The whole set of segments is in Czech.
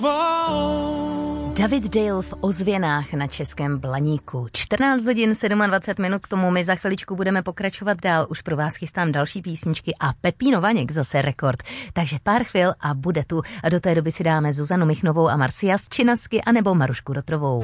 David Dale v ozvěnách na Českém Blaníku. 14 hodin 27 minut, k tomu my za chviličku budeme pokračovat dál. Už pro vás chystám další písničky a Pepíno Vaněk zase rekord. Takže pár chvil a bude tu. A do té doby si dáme Zuzanu Michnovou a Marcia Činasky anebo Marušku Rotrovou.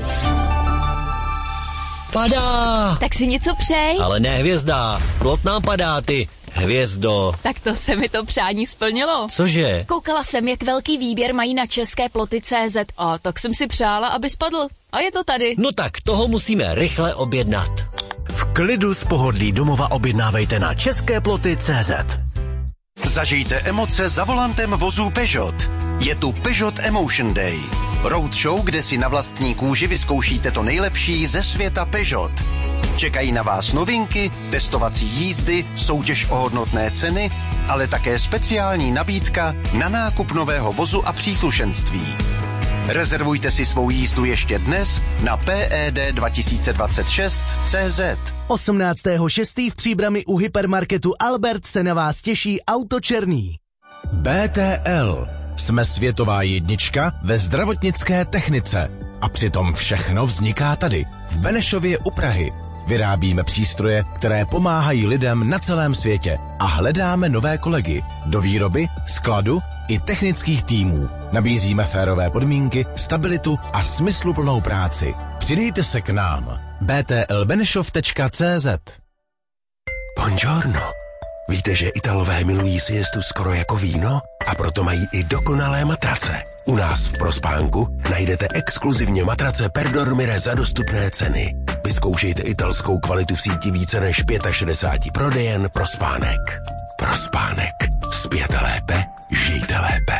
Padá! Tak si něco přej. Ale ne hvězda, plot nám padá, ty hvězdo. Tak to se mi to přání splnilo. Cože? Koukala jsem, jak velký výběr mají na české ploty.cz a tak jsem si přála, aby spadl. A je to tady. No tak toho musíme rychle objednat. V klidu z pohodlí domova objednávejte na česképloty.cz. Zažijte emoce za volantem vozů Peugeot. Je tu Peugeot Emotion Day. Roadshow, kde si na vlastní kůži vyzkoušíte to nejlepší ze světa Peugeot. Čekají na vás novinky, testovací jízdy, soutěž o hodnotné ceny, ale také speciální nabídka na nákup nového vozu a příslušenství. Rezervujte si svou jízdu ještě dnes na PED2026.cz. 18.6. v Příbrami u hypermarketu Albert se na vás těší Auto černý. BTL. Jsme světová jednička ve zdravotnické technice. A přitom všechno vzniká tady, v Benešově u Prahy. Vyrábíme přístroje, které pomáhají lidem na celém světě a hledáme nové kolegy do výroby, skladu i technických týmů. Nabízíme férové podmínky, stabilitu a smysluplnou práci. Přidejte se k nám. btlbenešov.cz. Buongiorno. Víte, že Italové milují siestu skoro jako víno? A proto mají i dokonalé matrace. U nás v Prospánku najdete exkluzivně matrace per dormire za dostupné ceny. Vyzkoušejte italskou kvalitu v síti více než 65 prodejen Prospánek. Prospánek. Spěte lépe, žijte lépe.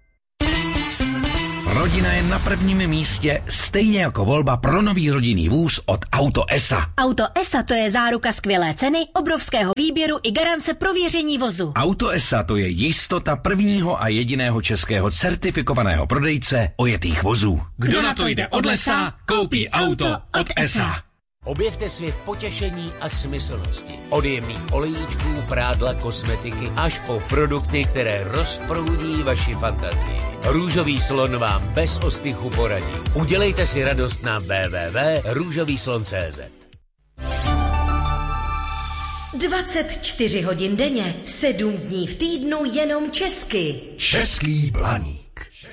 Rodina je na prvním místě, stejně jako volba pro nový rodinný vůz od Auto ESA. Auto ESA to je záruka skvělé ceny, obrovského výběru i garance prověření vozu. Auto ESA to je jistota prvního a jediného českého certifikovaného prodejce ojetých vozů. Kdo na to jde od lesa, koupí auto od ESA. Objevte svět potěšení a smyslnosti. Od jemných olejíčků, prádla, kosmetiky až po produkty, které rozproudí vaši fantazii. Růžový slon vám bez ostychu poradí. Udělejte si radost na www.růžovýslon.cz. 24 hodin denně, 7 dní v týdnu jenom česky. Český Blaník.